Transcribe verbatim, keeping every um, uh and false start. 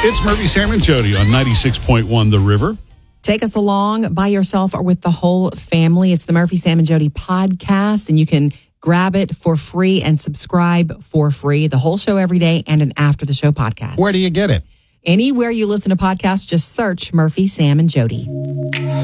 It's Murphy, Sam, and Jody on ninety-six point one The River. Take us along by yourself or with the whole family. It's the Murphy, Sam, and Jody podcast, and you can grab it for free and subscribe for free. The whole show every day and an after the show podcast. Where do you get it? Anywhere you listen to podcasts, just search Murphy, Sam, and Jody.